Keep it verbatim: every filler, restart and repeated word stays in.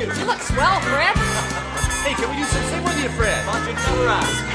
you? You look swell, Fred. Hey, can we do some? Say more to you, Fred. Watch it, never ask.